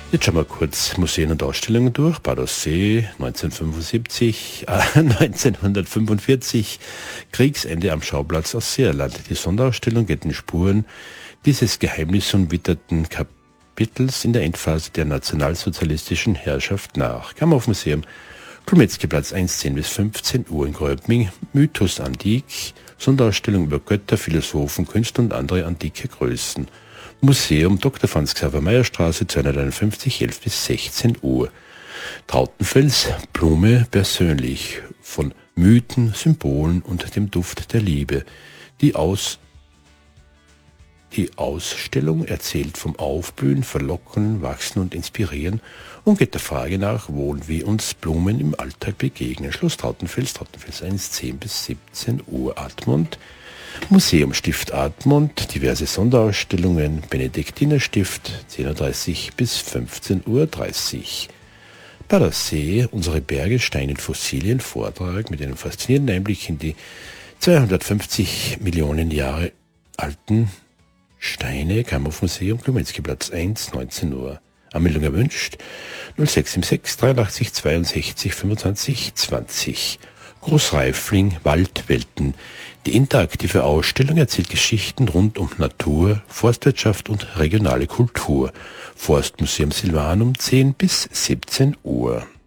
Jetzt schauen wir kurz Museen und Ausstellungen durch. Badersee 1945, Kriegsende am Schauplatz aus Seerland. Die Sonderausstellung geht den Spuren dieses geheimnisumwitterten Kapitels in der Endphase der nationalsozialistischen Herrschaft nach. Kammerhofmuseum, Klumetzki-Platz 1, 10 bis 15 Uhr in Gröbming, Mythos Antik, Sonderausstellung über Götter, Philosophen, Künstler und andere antike Größen. Museum Dr. Franz Xaver Meyer Straße 251, 11 bis 16 Uhr. Trautenfels, Blume persönlich, von Mythen, Symbolen und dem Duft der Liebe. Die Ausstellung erzählt vom Aufblühen, Verlocken, Wachsen und Inspirieren und geht der Frage nach, wo und wie uns Blumen im Alltag begegnen. Schloss Trautenfels, Trautenfels 1, 10 bis 17 Uhr. Admont, Museum Stift Admont, diverse Sonderausstellungen, Benediktinerstift, 10.30 Uhr bis 15.30 Uhr. Badersee, unsere Berge, Steine und Fossilien, Vortrag mit einem faszinierenden Einblick in die 250 Millionen Jahre alten Steine, Kammerhofmuseum, Klumetzki-Platz 1, 19 Uhr. Anmeldung erwünscht 0676 83 62 25 20. Großreifling Waldwelten. Die interaktive Ausstellung erzählt Geschichten rund um Natur, Forstwirtschaft und regionale Kultur. Forstmuseum Silvanum 10 bis 17 Uhr.